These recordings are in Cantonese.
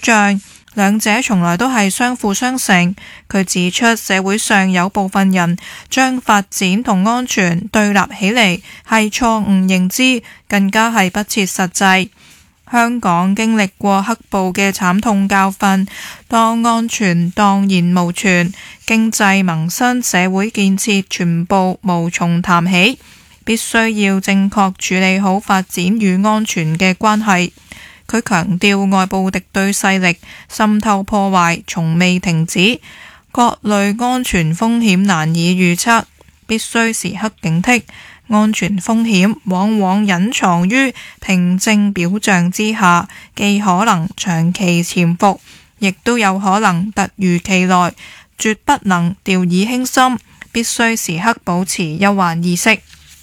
障，兩者從來都係相輔相成。佢指出，社會上有部分人將發展同安全對立起嚟，係錯誤認知，更加係不切實際。香港經歷過黑暴嘅慘痛教訓，當安全蕩然無存，經濟民生社會建設全部無從談起，必須要正確處理好發展與安全嘅關係。佢強調，外部敵對勢力滲透破壞從未停止，各類安全風險難以預測，必須時刻警惕。安全風險往往隱藏於平靜表象之下，既可能長期潛伏，亦都有可能突如其來，絕不能掉以輕心，必須時刻保持憂患意識。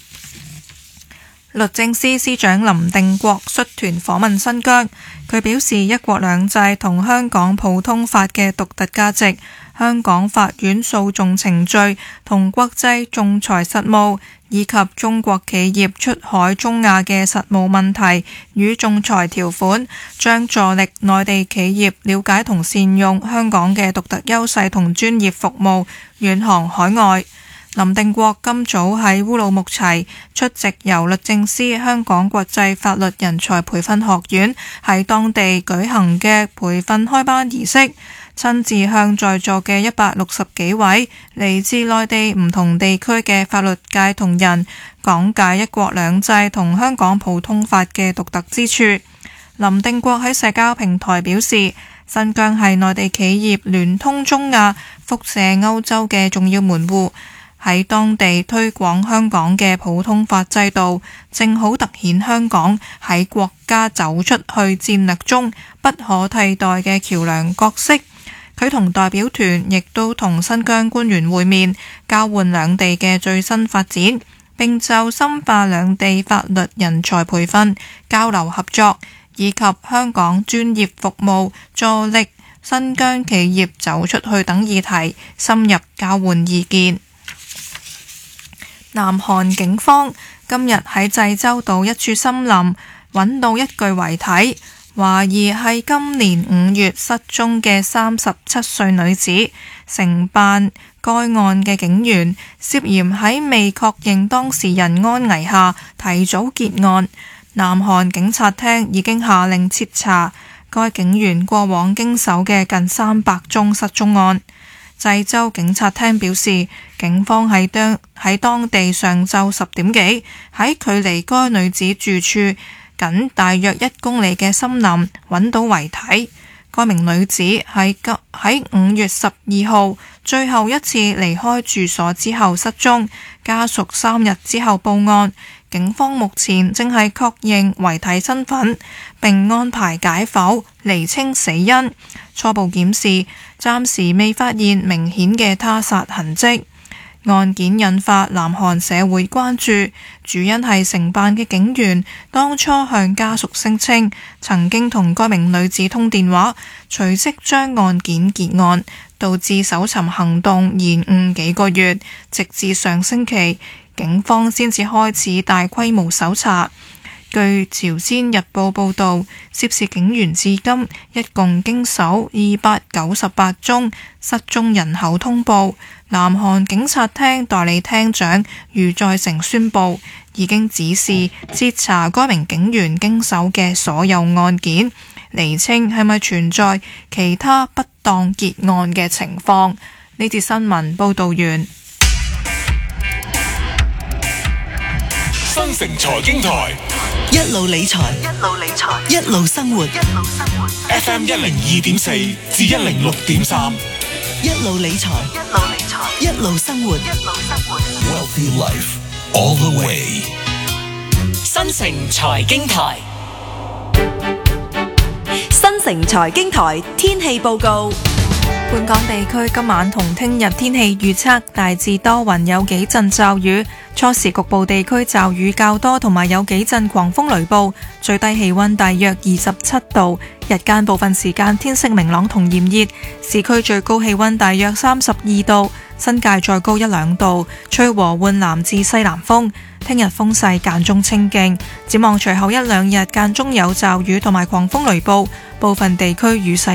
律政司司長林定國率團訪問新疆，佢表示一國兩制同香港普通法嘅獨特價值，香港法院訴訟程序同國際仲裁實務，以及中國企業出海中亞嘅實務問題與仲裁條款，將助力內地企業了解同善用香港嘅獨特優勢同專業服務，遠航海外。林定國今早喺烏魯木齊出席由律政司香港國際法律人才培訓學院喺當地舉行嘅培訓開班儀式，親自向在座嘅160幾位嚟自內地唔同地區嘅法律界同仁講解一國兩制同香港普通法嘅獨特之處。林定國喺社交平台表示，新疆係內地企業聯通中亞、輻射歐洲嘅重要門戶，喺當地推廣香港嘅普通法制度，正好凸顯香港喺國家走出去戰略中不可替代嘅橋梁角色。佢同代表團亦都同新疆官員會面，交換兩地嘅最新發展，並就深化兩地法律人才培訓、交流合作以及香港專業服務助力新疆企業走出去等議題深入交換意見。南韓警方今日喺濟州島一處森林揾到一具遺體，懷疑係今年5月失蹤嘅37歲女子。承辦該案嘅警員涉嫌喺未確認當事人安危下提早結案。南韓警察廳已經下令徹查該警員過往經手嘅近300宗失蹤案。濟州警察廳表示，警方喺當地上晝10點幾，喺距離該女子住處僅大約1公里嘅森林揾到遺體。該名女子喺5月12號最後一次離開住所之後失蹤，家屬3日之後報案。警方目前正係確認遺體身份，並安排解剖釐清死因。初步檢視暫時未發現明顯嘅他殺痕跡。案件引發南韓社會關注，主因係承辦嘅警員當初向家屬聲稱曾經同該名女子通電話，隨即將案件結案，導致搜尋行動延誤幾個月，直至上星期警方先至開始大規模搜查。據朝鮮日報報導，涉事警員至今一共經手298宗失蹤人口通報。南韓警察廳代理廳長余在成宣布，已經指示徹查該名警員經手嘅所有案件，釐清係咪存在其他不當結案嘅情況。呢節新聞報導完。 新城財經台一路理財，一路生活。 FM 102.4至106.3， 一路理財，一路生活。 Wealthy Life all the way。 新城財經台， 新城財經台天氣報告。 本港地區今晚同聽日天氣預測大致多雲，有幾陣驟雨，初時局部地區驟雨較多，同埋有幾陣狂風雷暴，最低氣溫大約27度，日間部分時間天色明朗同炎熱，市區最高氣溫大約32度，新界再高1-2度，吹和緩南至西南風。聽日風勢間中清勁，展望隨後1-2日間中有驟雨同埋狂風雷暴，部分地區雨勢